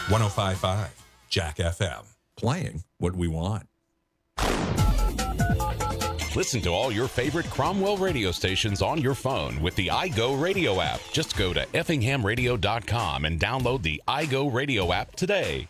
105.5 Jack FM. Playing what we want. Listen to all your favorite Cromwell radio stations on your phone with the iGo Radio app. Just go to effinghamradio.com and download the iGo Radio app today.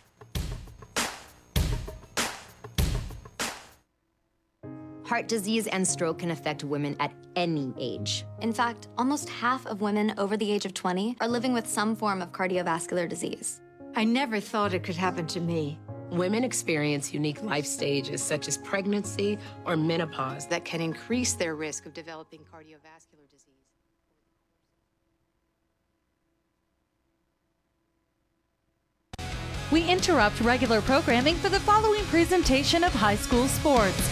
Heart disease and stroke can affect women at any age. In fact, almost half of women over the age of 20 are living with some form of cardiovascular disease. I never thought it could happen to me. Women experience unique life stages such as pregnancy or menopause that can increase their risk of developing cardiovascular disease. We interrupt regular programming for the following presentation of high school sports.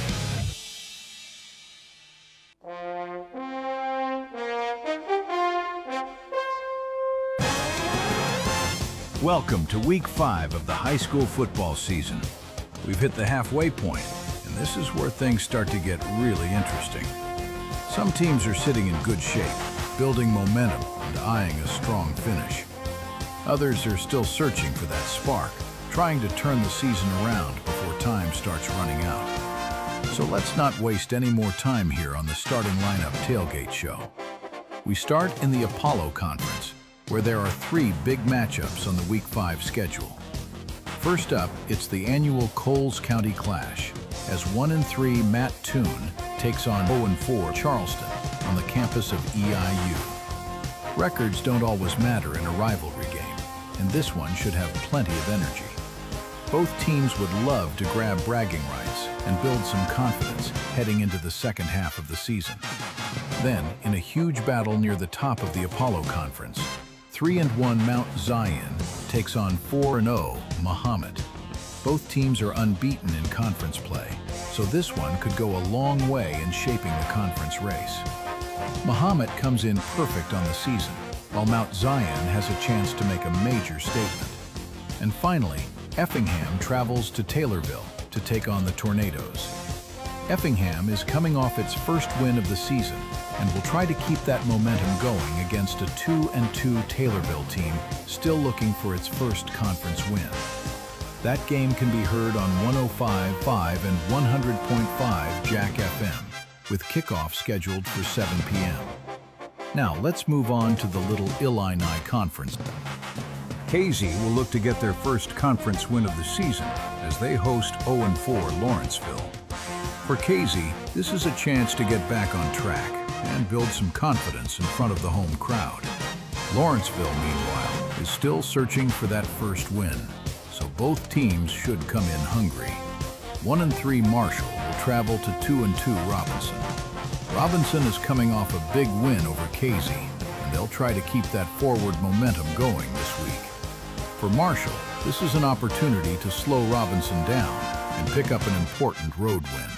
Welcome to Week 5 of the high school football season. We've hit the halfway point, and this is where things start to get really interesting. Some teams are sitting in good shape, building momentum and eyeing a strong finish. Others are still searching for that spark, trying to turn the season around before time starts running out. So let's not waste any more time here on the Starting Lineup Tailgate Show. We start in the Apollo Conference, where there are 3 big matchups on the Week 5 schedule. First up, it's the annual Coles County Clash, as 1-3 Matt Toon takes on 0-4 Charleston on the campus of EIU. Records don't always matter in a rivalry game, and this one should have plenty of energy. Both teams would love to grab bragging rights and build some confidence heading into the second half of the season. Then, in a huge battle near the top of the Apollo Conference, 3-1 Mount Zion takes on 4-0 Mahomet. Both teams are unbeaten in conference play, so this one could go a long way in shaping the conference race. Mahomet comes in perfect on the season, while Mount Zion has a chance to make a major statement. And finally, Effingham travels to Taylorville to take on the Tornadoes. Effingham is coming off its first win of the season and will try to keep that momentum going against a 2-2 Taylorville team still looking for its first conference win. That game can be heard on 105.5 and 100.5 Jack FM, with kickoff scheduled for 7 p.m. Now let's move on to the Little Illini Conference. Casey will look to get their first conference win of the season as they host 0-4 Lawrenceville. For Casey, this is a chance to get back on track and build some confidence in front of the home crowd. Lawrenceville, meanwhile, is still searching for that first win, so both teams should come in hungry. 1-3 Marshall will travel to 2-2 Robinson. Robinson is coming off a big win over Casey, and they'll try to keep that forward momentum going this week. For Marshall, this is an opportunity to slow Robinson down and pick up an important road win.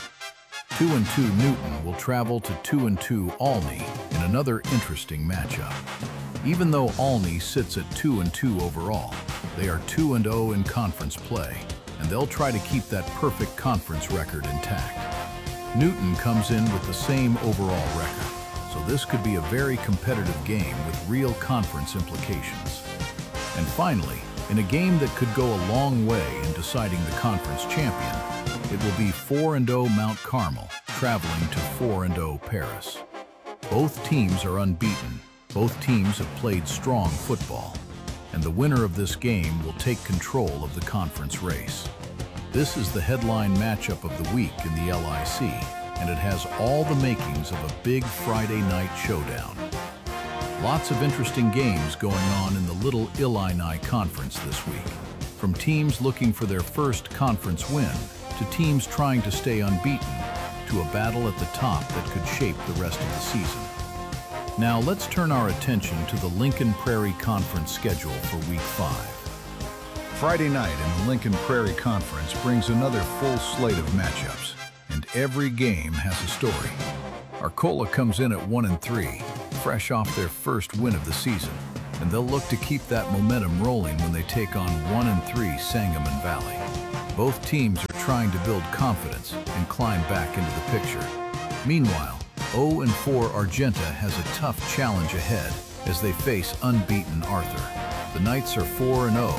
2-2 Newton will travel to 2-2 Olney in another interesting matchup. Even though Olney sits at 2-2 overall, they are 2-0 in conference play, and they'll try to keep that perfect conference record intact. Newton comes in with the same overall record, so this could be a very competitive game with real conference implications. And finally, in a game that could go a long way in deciding the conference champion, it will be 4-0 Mount Carmel traveling to 4-0 Paris. Both teams are unbeaten. Both teams have played strong football, and the winner of this game will take control of the conference race. This is the headline matchup of the week in the LIC, and it has all the makings of a big Friday night showdown. Lots of interesting games going on in the Little Illini Conference this week, from teams looking for their first conference win to teams trying to stay unbeaten, to a battle at the top that could shape the rest of the season. Now let's turn our attention to the Lincoln Prairie Conference schedule for Week 5. Friday night in the Lincoln Prairie Conference brings another full slate of matchups, and every game has a story. Arcola comes in at 1-3, fresh off their first win of the season, and they'll look to keep that momentum rolling when they take on 1-3 Sangamon Valley. Both teams are trying to build confidence and climb back into the picture. Meanwhile, 0-4 Argenta has a tough challenge ahead as they face unbeaten Arthur. The Knights are 4-0,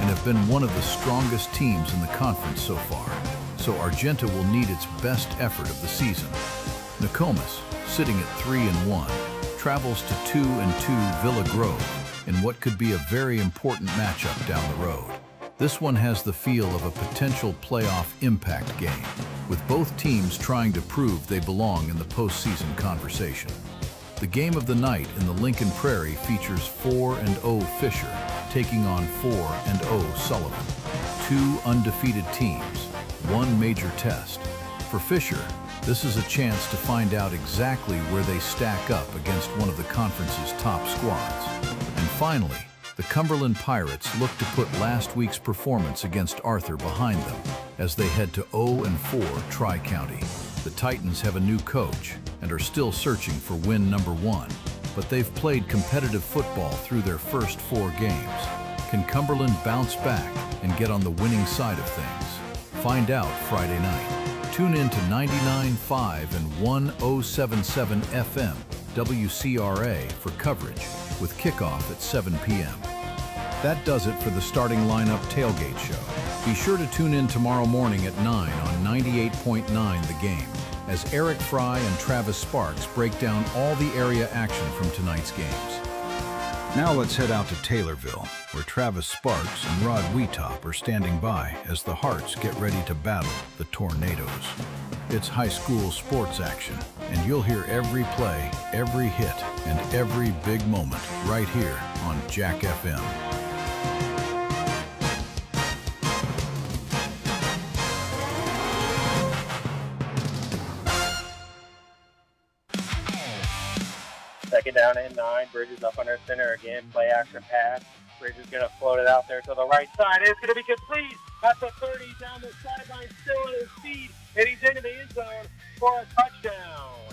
and have been one of the strongest teams in the conference so far, so Argenta will need its best effort of the season. Nokomis, sitting at 3-1, travels to 2-2 Villa Grove in what could be a very important matchup down the road. This one has the feel of a potential playoff impact game, with both teams trying to prove they belong in the postseason conversation. The game of the night in the Lincoln Prairie features 4-0 Fisher taking on 4-0 Sullivan. Two undefeated teams, one major test. For Fisher, this is a chance to find out exactly where they stack up against one of the conference's top squads. And finally, the Cumberland Pirates look to put last week's performance against Arthur behind them as they head to 0-4 Tri-County. The Titans have a new coach and are still searching for win number 1, but they've played competitive football through their first 4 games. Can Cumberland bounce back and get on the winning side of things? Find out Friday night. Tune in to 99.5 and 107.7 FM WCRA for coverage with kickoff at 7 p.m. That does it for the Starting Lineup Tailgate Show. Be sure to tune in tomorrow morning at 9 on 98.9 The Game as Eric Fry and Travis Sparks break down all the area action from tonight's games. Now let's head out to Taylorville, where Travis Sparks and Rod Wheatop are standing by as the Hearts get ready to battle the Tornadoes. It's high school sports action, and you'll hear every play, every hit, and every big moment right here on Jack FM. Second down and 9. Bridges up under center again. Play action pass. Bridges going to float it out there to the right side. It's going to be complete at the 30 down the sideline, still at his feet, and he's into the end zone for a touchdown.